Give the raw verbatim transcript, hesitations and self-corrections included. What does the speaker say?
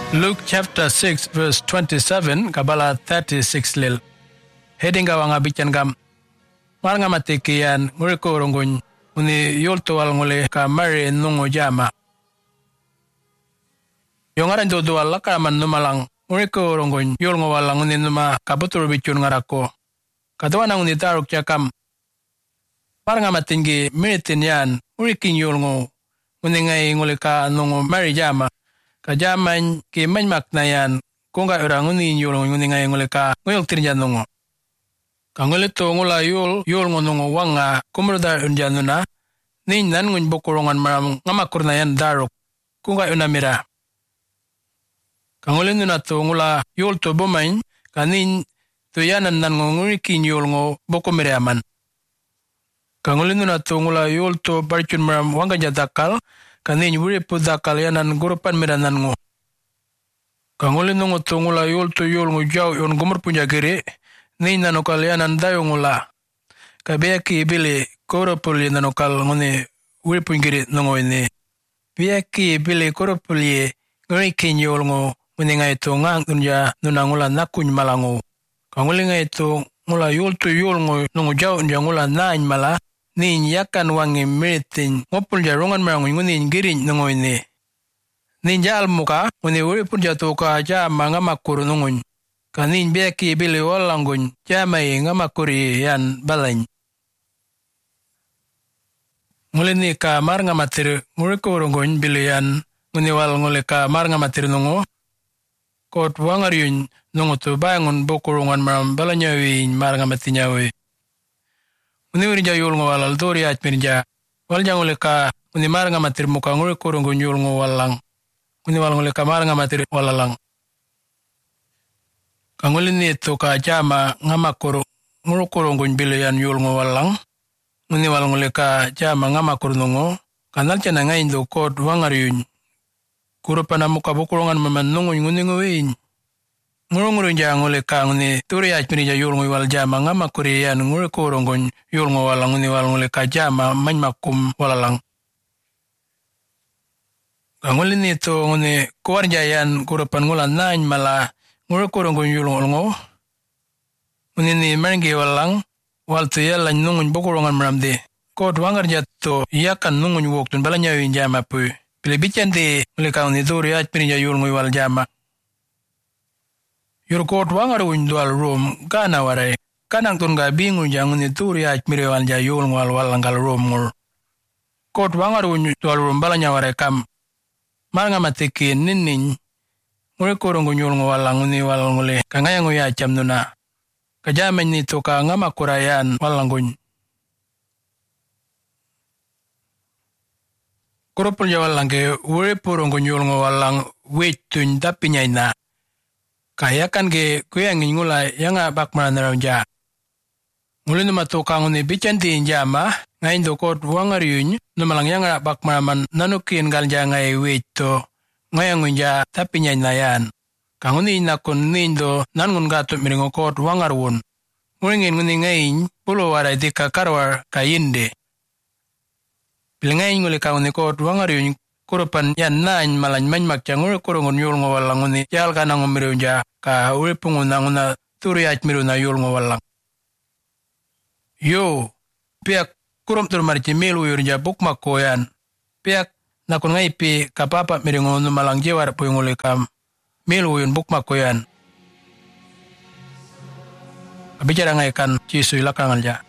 Luke chapter six verse twenty-seven kabala thirty-six lil. Hedinga wanga bican gam. Maranga matikian nguriko rongun uni yolto wal ngule ka mari nungo jama. Yongaran do dual laka man numalang nguriko rongun yol ngowalang uni numa kabutur bicun ngarako. Kadwana uni taruk jakam. Maranga matingi minitin yan uriking yol ngo uni ngay ngule ka nungo mari jama. Kajaman ki manmak na yan kung ka orang uni yul nguni ngay ngule ka nguyok tirinjan nungo. Kangule to ngula yul yul ngunungo wanga kumrudar unjan nuna nin nan ngun bukurongan maram ngamakur na yan daruk kung ka unamira. Kangule nuna to ngula yul to bumain kanin to yanan nan ngurikin yul ngo bukumiraman. Kangule nuna to ngula yul to barchun maram wanga jadakal kanin wuri pudakal yanan gurupan miranan ngo. Kanguli nungo to ngula yul to yul ngo jaw yon gumur punya gere, ni nanokal yanan dayo ngula. Kabea ki bili koropuli nanokal ngone wuri punya gere nungo ini. Bea ki bili koropuli ngari kin yul ngo ngone ngai to ngang tunja nunangula nakuny malango. Kanguli ngai to ngula yul to yul ngo nungo jaw nja ngula naany mala. Nin yakan wangi meritin ngopul jarungan marang ngunin girin nungo ini. Nin jal muka nguni uri pun jatuh ka jama ngamakuru nungun. Kanin biaki bili walangun jamai ngamakuri yan balain. Ngulini ka mar ngamatir nguri kurungun bili yan nguni wal nguli ka mar ngamatir nungo. Kot wangar yun nungo tu bangun bukurungan marang balanyawin mar ngamatinyawi. Uni urinja yul ngo walal dori aj mirja. Wal jang ule ka uni mar nga matir muka nguri kurungun yul ngo walang. Uni wal ngule ka mar nga matir walalang. Kanguli ni ito ka jama nga makuru nguri kurungun bilian yul ngo walang. Uni wal ngule ka jama nga makuru nungo. Kanal chana nga indo kod wangar yun. Kuro pa na muka bukurungan maman nungun nguni nguwin. Ngurung jang ngule ka nguni turi aj mirja yul ngo wal jama nga makuri yan nguri kurungun yul ngo walang nguni wal ngule ka jama manmakum walalang. Kanguli nito nguni kuwar jayan kurupan ngulan nañ mala nguri kurungun yul ngo. Nguni ni maringi walang wal tu yalan nungun bukurungan maramde. Kod wangar jatto iyakan nungun woktun balanyawin jama pu. Pilibican de ngule ka nguni turi aj mirja yul ngo wal jama. Yurkot wangar wun dual room kana waray. Kanang tun ga bingun jang ni turi aj mirewan ja yul ngwal walanggal room ngul. Kot wangar wun dual room balanya waray kam. Mar nga matikin ninnin. Ngure kurung yul ngwalang ni wal ngule. Kangaya nguya jam nuna. Kajaman ni to ka nga makurayan walangun. Kurupul ja walangke ure purung yul ngwalang wait tun tapinya ina. Kaya kan ke kuyang ngula yang abak maran ja. Ngulin nama to kang ni bican tin jama ngain do kot wangar yun numalang yang abak maran nanukin gal ja ngai wito ngayang unja tapi nya nayan. Kang ni nakon nindo nangun gato miringo kot wangar won. Ngulingin nguni ngain pulo waray di ka karwar kayinde. Bilangain nguli kang ni kot wangar yun kurupan yan nañ malañ mañ makca ngure kurungun yul ngo walang nguni yal ka nang umiru ja ka uri pungun na nguna turi aj miru na yul ngo walang. Yo, piak kurum tur marici milu yur ja bukmak ko yan. Piak nakun ngay pi kapapa miru ngunu malang jewar po yung uli kam milu yun bukmak ko yan. Kabicara ngay kan cisuy lakangal ja.